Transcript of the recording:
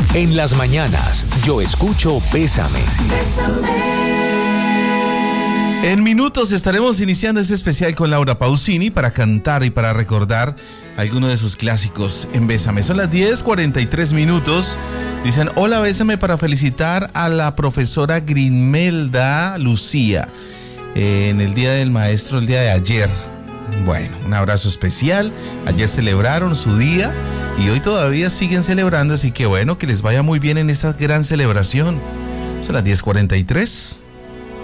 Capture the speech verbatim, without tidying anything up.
En las mañanas, yo escucho Bésame. En minutos estaremos iniciando este especial con Laura Pausini para cantar y para recordar algunos de sus clásicos en Bésame. Son las diez cuarenta y tres minutos. Dicen, hola, bésame para felicitar a la profesora Grimelda Lucía eh, en el Día del Maestro, el día de ayer. Bueno, un abrazo especial. Ayer celebraron su día y hoy todavía siguen celebrando, así que bueno, que les vaya muy bien en esta gran celebración. Son las diez cuarenta y tres.